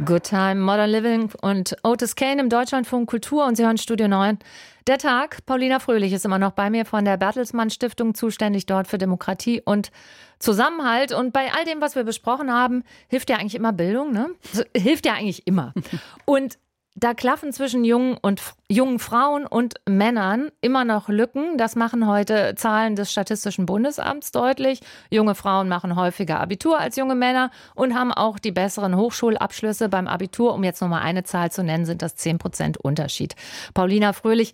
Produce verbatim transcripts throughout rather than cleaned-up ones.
Good Time, Modern Living und Otis Kane im Deutschlandfunk Kultur und Sie hören Studio neun. Der Tag, Paulina Fröhlich ist immer noch bei mir von der Bertelsmann Stiftung, zuständig dort für Demokratie und Zusammenhalt. Und bei all dem, was wir besprochen haben, hilft ja eigentlich immer Bildung, ne? Also, hilft ja eigentlich immer. Und da klaffen zwischen jungen und jungen Frauen und Männern immer noch Lücken. Das machen heute Zahlen des Statistischen Bundesamts deutlich. Junge Frauen machen häufiger Abitur als junge Männer und haben auch die besseren Hochschulabschlüsse beim Abitur. Um jetzt nochmal eine Zahl zu nennen, sind das zehn Prozent Unterschied. Paulina Fröhlich,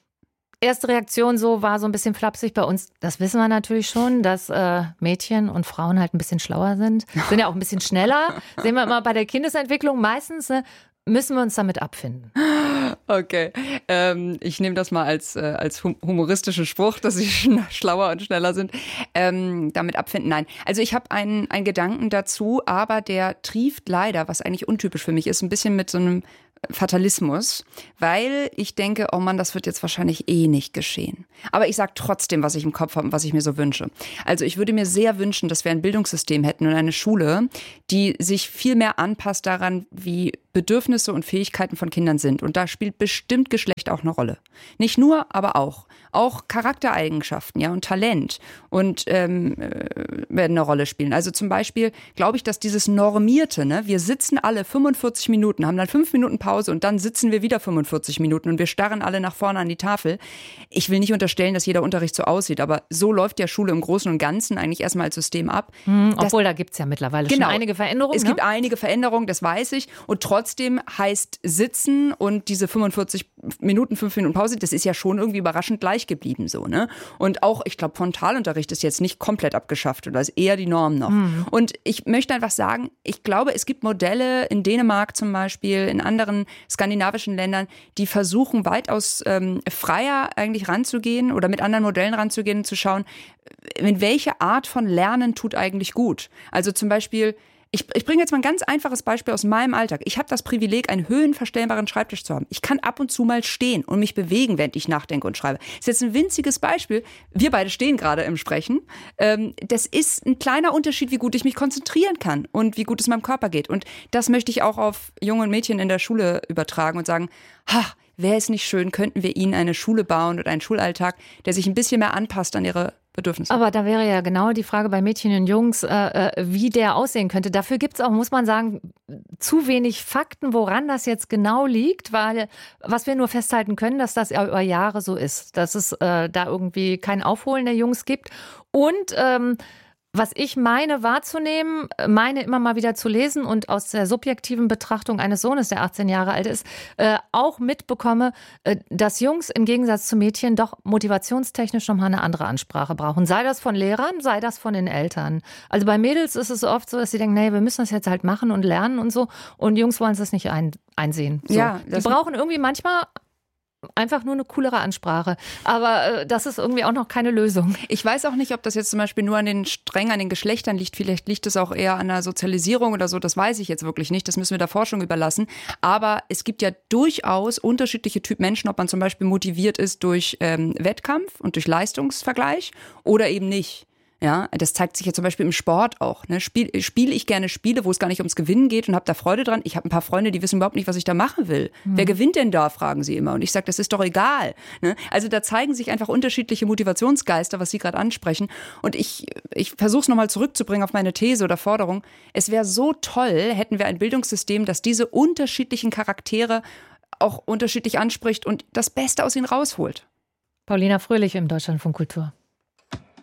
erste Reaktion so war so ein bisschen flapsig bei uns. Das wissen wir natürlich schon, dass äh, Mädchen und Frauen halt ein bisschen schlauer sind. Sind ja auch ein bisschen schneller. Sehen wir immer bei der Kindesentwicklung meistens, ne, müssen wir uns damit abfinden. Okay, ähm, ich nehme das mal als, äh, als humoristischen Spruch, dass sie schn- schlauer und schneller sind. Ähm, damit abfinden, nein. Also ich habe einen, einen Gedanken dazu, aber der trieft leider, was eigentlich untypisch für mich ist, ein bisschen mit so einem Fatalismus, weil ich denke, oh Mann, das wird jetzt wahrscheinlich eh nicht geschehen. Aber ich sage trotzdem, was ich im Kopf habe und was ich mir so wünsche. Also ich würde mir sehr wünschen, dass wir ein Bildungssystem hätten und eine Schule, die sich viel mehr anpasst daran, wie Bedürfnisse und Fähigkeiten von Kindern sind. Und da spielt bestimmt Geschlecht auch eine Rolle. Nicht nur, aber auch. Auch Charaktereigenschaften, ja, und Talent und ähm, werden eine Rolle spielen. Also zum Beispiel glaube ich, dass dieses Normierte, ne, wir sitzen alle fünfundvierzig Minuten, haben dann fünf Minuten Pause und dann sitzen wir wieder fünfundvierzig Minuten und wir starren alle nach vorne an die Tafel. Ich will nicht unterstellen, dass jeder Unterricht so aussieht, aber so läuft ja Schule im Großen und Ganzen eigentlich erstmal als System ab. Mhm, obwohl, da gibt es ja mittlerweile genau, schon einige Veränderungen. Es ne? gibt einige Veränderungen, das weiß ich. Und trotzdem heißt Sitzen und diese fünfundvierzig Minuten, fünf Minuten Pause, das ist ja schon irgendwie überraschend gleich geblieben so, ne? Und auch, ich glaube, Frontalunterricht ist jetzt nicht komplett abgeschafft oder ist eher die Norm noch. Mhm. Und ich möchte einfach sagen, ich glaube, es gibt Modelle in Dänemark zum Beispiel, in anderen skandinavischen Ländern, die versuchen weitaus ähm, freier eigentlich ranzugehen oder mit anderen Modellen ranzugehen und zu schauen, in welche Art von Lernen tut eigentlich gut. Also zum Beispiel, Ich, ich bringe jetzt mal ein ganz einfaches Beispiel aus meinem Alltag. Ich habe das Privileg, einen höhenverstellbaren Schreibtisch zu haben. Ich kann ab und zu mal stehen und mich bewegen, während ich nachdenke und schreibe. Das ist jetzt ein winziges Beispiel. Wir beide stehen gerade im Sprechen. Ähm, das ist ein kleiner Unterschied, wie gut ich mich konzentrieren kann und wie gut es meinem Körper geht. Und das möchte ich auch auf Junge und Mädchen in der Schule übertragen und sagen, ha, wäre es nicht schön, könnten wir ihnen eine Schule bauen und einen Schulalltag, der sich ein bisschen mehr anpasst an ihre Bedürfnisse. Aber da wäre ja genau die Frage bei Mädchen und Jungs, äh, wie der aussehen könnte. Dafür gibt es auch, muss man sagen, zu wenig Fakten, woran das jetzt genau liegt, weil was wir nur festhalten können, dass das ja über Jahre so ist, dass es äh, da irgendwie kein Aufholen der Jungs gibt. Und ähm, was ich meine wahrzunehmen, meine immer mal wieder zu lesen und aus der subjektiven Betrachtung eines Sohnes, der achtzehn Jahre alt ist, äh, auch mitbekomme, äh, dass Jungs im Gegensatz zu Mädchen doch motivationstechnisch nochmal eine andere Ansprache brauchen. Sei das von Lehrern, sei das von den Eltern. Also bei Mädels ist es oft so, dass sie denken, nee, wir müssen das jetzt halt machen und lernen und so. Und Jungs wollen es nicht ein, einsehen. So. Ja, die brauchen irgendwie manchmal einfach nur eine coolere Ansprache. Aber äh, das ist irgendwie auch noch keine Lösung. Ich weiß auch nicht, ob das jetzt zum Beispiel nur an den Strängen, an den Geschlechtern liegt. Vielleicht liegt es auch eher an der Sozialisierung oder so. Das weiß ich jetzt wirklich nicht. Das müssen wir der Forschung überlassen. Aber es gibt ja durchaus unterschiedliche Typ Menschen, ob man zum Beispiel motiviert ist durch ähm, Wettkampf und durch Leistungsvergleich oder eben nicht. Ja, das zeigt sich ja zum Beispiel im Sport auch. Ne? Spiel, spiele ich gerne Spiele, wo es gar nicht ums Gewinnen geht und habe da Freude dran. Ich habe ein paar Freunde, die wissen überhaupt nicht, was ich da machen will. Mhm. Wer gewinnt denn da, fragen sie immer. Und ich sage, das ist doch egal. Ne? Also da zeigen sich einfach unterschiedliche Motivationsgeister, was Sie gerade ansprechen. Und ich, ich versuche es nochmal zurückzubringen auf meine These oder Forderung. Es wäre so toll, hätten wir ein Bildungssystem, das diese unterschiedlichen Charaktere auch unterschiedlich anspricht und das Beste aus ihnen rausholt. Paulina Fröhlich im Deutschlandfunk Kultur.